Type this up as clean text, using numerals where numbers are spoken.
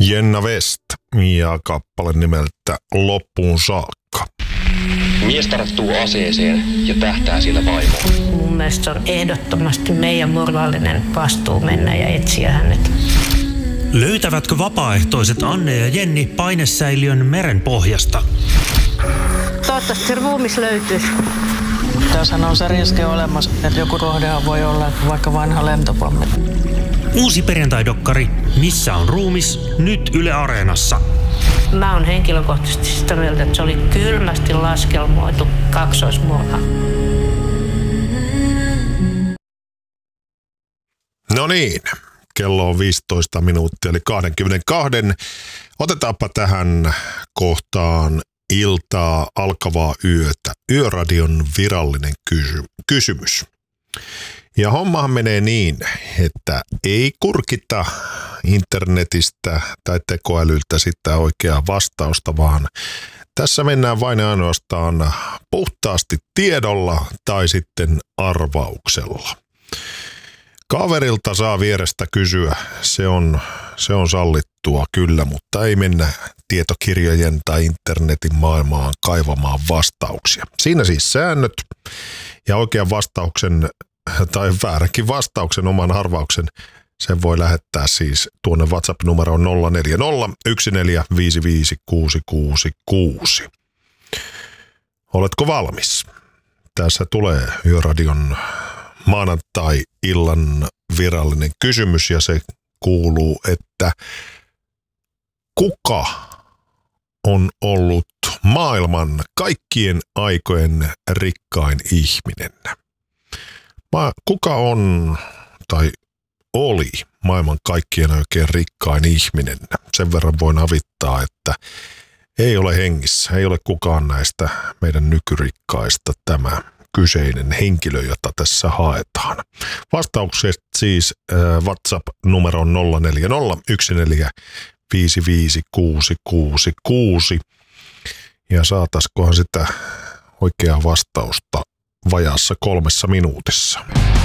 Jenna West ja kappale nimeltä Loppuun saakka. Mies tarttuu aseeseen ja tähtää sillä vaimoon. Mun mielestä se on ehdottomasti meidän moraalinen vastuu mennä ja etsiä hänet. Löytävätkö vapaaehtoiset Anne ja Jenni painesäiliön merenpohjasta? Toivottavasti se ruumis löytyisi. Tässähän on se riski olemassa, että joku rohdehan voi olla vaikka vanha lentopommi. Uusi perjantaidokkari Missä on ruumis? Nyt Yle Areenassa. Mä oon henkilökohtaisesti sitä mieltä, että se oli kylmästi laskelmoitu kaksoismurha. No niin, kello on 15 minuuttia, eli 22. Otetaanpa tähän kohtaan iltaa alkavaa yötä. Yöradion virallinen kysymys. Ja hommahan menee niin, että ei kurkita internetistä tai tekoälyltä sitä oikeaa vastausta, vaan tässä mennään vain ja ainoastaan puhtaasti tiedolla tai sitten arvauksella. Kaverilta saa vierestä kysyä, se on sallittua kyllä, mutta ei mennä tietokirjojen tai internetin maailmaan kaivamaan vastauksia. Siinä siis säännöt ja oikean vastauksen tai vääränkin vastauksen, oman arvauksen, sen voi lähettää siis tuonne WhatsApp-numeroon 040 Oletko valmis? Tässä tulee Yöradion maanantai-illan virallinen kysymys ja se kuuluu, että kuka on ollut maailman kaikkien aikojen rikkain ihminen? Kuka on tai oli maailman kaikkien oikein rikkain ihminen? Sen verran voin avittaa, että ei ole hengissä, ei ole kukaan näistä meidän nykyrikkaista tämä kyseinen henkilö, jota tässä haetaan. Vastaukset siis WhatsApp-numeron 040 ja saataisikohan sitä oikeaa vastausta vajaassa 3 minuutissa.